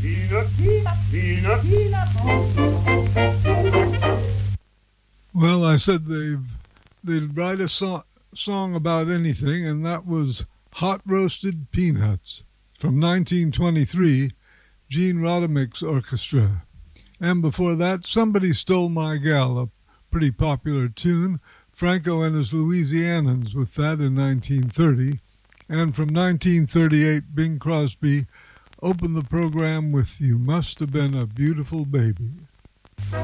Well, I said they'd write a song about anything, and that was Hot Roasted Peanuts from 1923, Gene Rodemick's orchestra. And before that, Somebody Stole My Gal, a pretty popular tune, Franco and his Louisianans with that in 1930. And from 1938, Bing Crosby opened the program with You Must Have Been a Beautiful Baby.